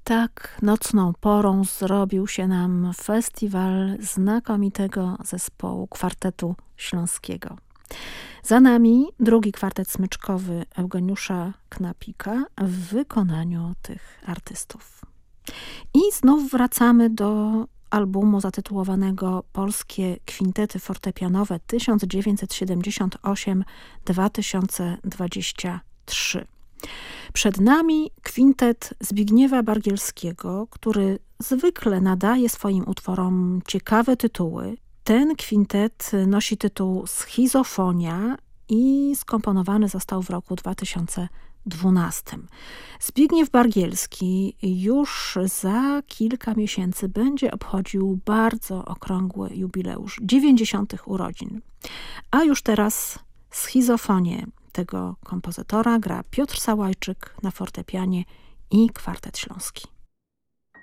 tak nocną porą zrobił się nam festiwal znakomitego zespołu Kwartetu Śląskiego. Za nami drugi kwartet smyczkowy Eugeniusza Knapika w wykonaniu tych artystów. I znów wracamy do albumu zatytułowanego Polskie kwintety fortepianowe 1978-2023. Przed nami kwintet Zbigniewa Bargielskiego, który zwykle nadaje swoim utworom ciekawe tytuły. Ten kwintet nosi tytuł Schizofonia i skomponowany został w roku 2012. Zbigniew Bargielski już za kilka miesięcy będzie obchodził bardzo okrągły jubileusz 90. urodzin. A już teraz schizofonię tego kompozytora gra Piotr Sałajczyk na fortepianie i Kwartet Śląski.